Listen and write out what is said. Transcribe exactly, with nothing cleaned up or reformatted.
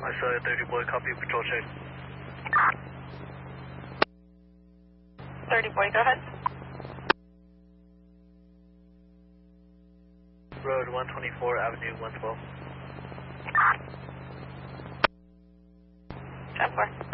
I saw a thirty boy, copy patrol check. thirty boy, go ahead. Road one twenty-four, Avenue one twelve. ten four.